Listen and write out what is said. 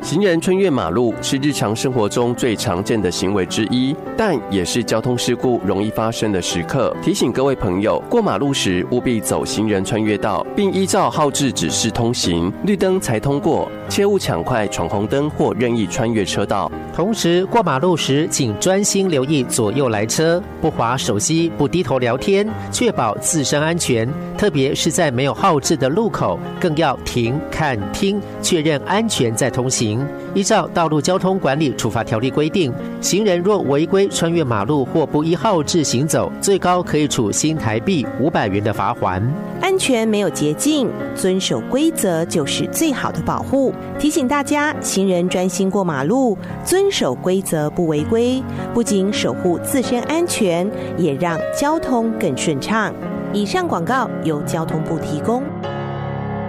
行人穿越马路是日常生活中最常见的行为之一，但也是交通事故容易发生的时刻。提醒各位朋友，过马路时务必走行人穿越道，并依照号志指示通行，绿灯才通过，切勿抢快闯红灯或任意穿越车道。 同时，过马路时请专心留意左右来车，不滑手机，不低头聊天，确保自身安全。特别是在没有号志的路口，更要停、看、听，确认安全再通行。依照《道路交通管理处罚条例》规定，行人若违规穿越马路或不依号志行走，最高可以处新台币500元的罚锾。 安全没有捷径，遵守规则就是最好的保护。提醒大家，行人专心过马路，遵守规则不违规，不仅守护自身安全，也让交通更顺畅。以上广告由交通部提供。